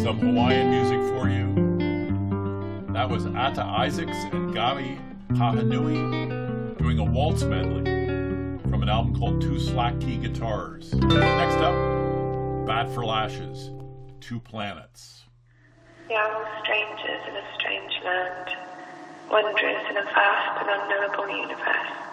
some Hawaiian music for you. That was Ata Isaacs and Gabi Pahanui doing a waltz medley from an album called Two Slack Key Guitars. Next up, Bat for Lashes, Two Planets. Young strangers in a strange land, wanderers in a vast and unknowable universe.